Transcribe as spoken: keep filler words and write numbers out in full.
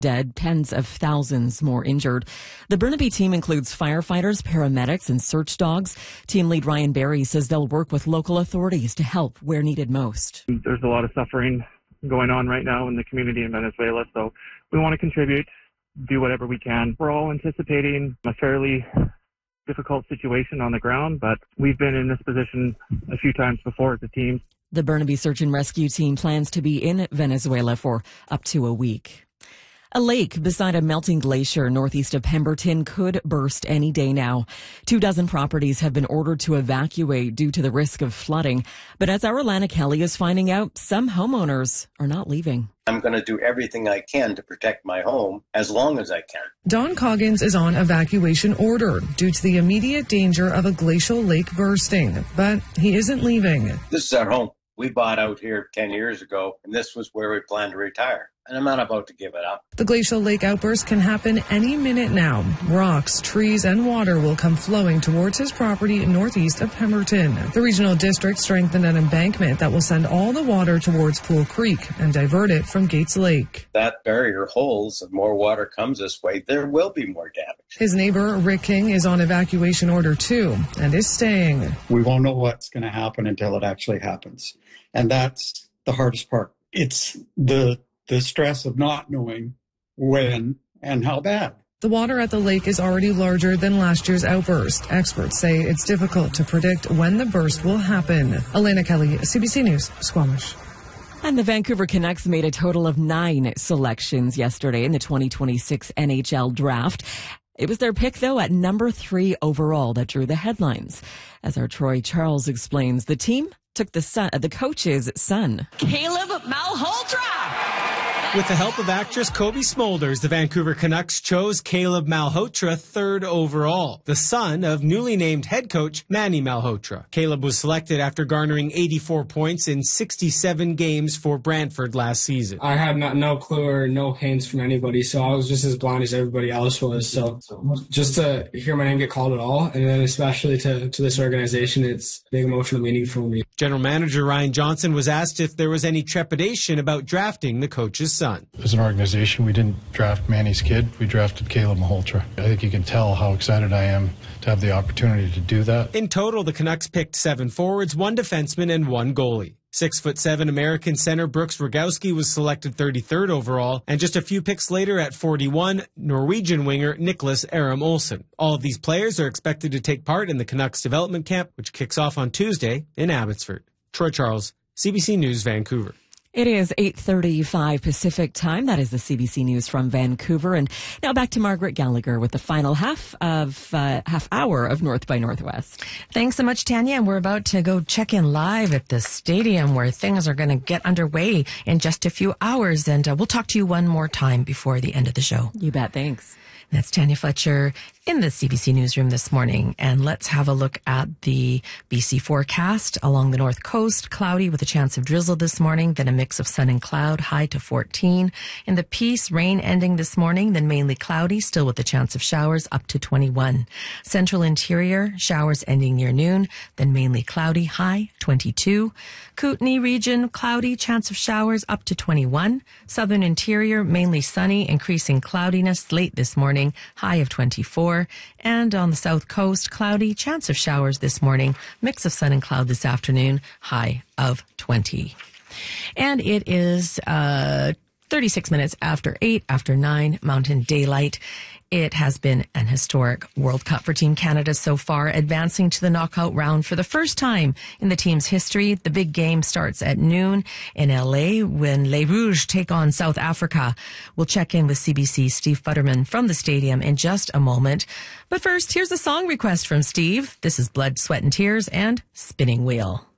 Dead, tens of thousands more injured. The Burnaby team includes firefighters, paramedics, and search dogs. Team lead Ryan Barry says they'll work with local authorities to help where needed most. There's a lot of suffering going on right now in the community in Venezuela, so we want to contribute, do whatever we can. We're all anticipating a fairly difficult situation on the ground, but we've been in this position a few times before as a team. The Burnaby Search and Rescue team plans to be in Venezuela for up to a week. A lake beside a melting glacier northeast of Pemberton could burst any day now. Two dozen properties have been ordered to evacuate due to the risk of flooding. But as our Alana Kelly is finding out, some homeowners are not leaving. I'm going to do everything I can to protect my home as long as I can. Don Coggins is on evacuation order due to the immediate danger of a glacial lake bursting. But he isn't leaving. This is our home. We bought out here ten years ago, and this was where we planned to retire. And I'm not about to give it up. The glacial lake outburst can happen any minute now. Rocks, trees, and water will come flowing towards his property northeast of Pemberton. The regional district strengthened an embankment that will send all the water towards Pool Creek and divert it from Gates Lake. That barrier holds, and more water comes this way, there will be more damage. His neighbor, Rick King, is on evacuation order too and is staying. We won't know what's going to happen until it actually happens. And that's the hardest part. It's the the stress of not knowing when and how bad. The water at the lake is already larger than last year's outburst. Experts say it's difficult to predict when the burst will happen. Alana Kelly, C B C News, Squamish. And the Vancouver Canucks made a total of nine selections yesterday in the twenty twenty-six N H L draft. It was their pick, though, at number three overall that drew the headlines. As our Troy Charles explains, the team took the son, the coach's son. Caleb Malhotra. With the help of actress Kobe Smulders, the Vancouver Canucks chose Caleb Malhotra third overall, the son of newly named head coach Manny Malhotra. Caleb was selected after garnering eighty-four points in sixty-seven games for Brantford last season. I had not, no clue or no hints from anybody, so I was just as blind as everybody else was. So just to hear my name get called at all, and then especially to, to this organization, it's big emotional meaning for me. General Manager Ryan Johnson was asked if there was any trepidation about drafting the coach's son. As an organization, we didn't draft Manny's kid. We drafted Caleb Malhotra. I think you can tell how excited I am to have the opportunity to do that. In total, the Canucks picked seven forwards, one defenseman, and one goalie. Six foot seven American center Brooks Rogowski was selected thirty-third overall, and just a few picks later at forty-one, Norwegian winger Nicholas Aram Olsen. All of these players are expected to take part in the Canucks development camp, which kicks off on Tuesday in Abbotsford. Troy Charles, C B C News, Vancouver. It is eight thirty-five Pacific time. That is the C B C News from Vancouver. And now back to Margaret Gallagher with the final half of uh, half hour of North by Northwest. Thanks so much, Tanya. And we're about to go check in live at the stadium where things are going to get underway in just a few hours. And uh, we'll talk to you one more time before the end of the show. You bet. Thanks. That's Tanya Fletcher in the C B C Newsroom this morning. And let's have a look at the B C forecast. Along the north coast, cloudy with a chance of drizzle this morning, then a mix of sun and cloud, high to fourteen. In the Peace, rain ending this morning, then mainly cloudy, still with a chance of showers, up to twenty-one. Central Interior, showers ending near noon, then mainly cloudy, high twenty-two. Kootenay region, cloudy, chance of showers, up to twenty-one. Southern Interior, mainly sunny, increasing cloudiness late this morning, high of twenty-four. And on the south coast, cloudy, chance of showers this morning, mix of sun and cloud this afternoon, high of twenty. And it is uh thirty-six minutes after eight, after nine, Mountain Daylight. It has been an historic World Cup for Team Canada so far, advancing to the knockout round for the first time in the team's history. The big game starts at noon in L A when Les Rouges take on South Africa. We'll check in with C B C's Steve Futterman from the stadium in just a moment. But first, here's a song request from Steve. This is Blood, Sweat and Tears and Spinning Wheel.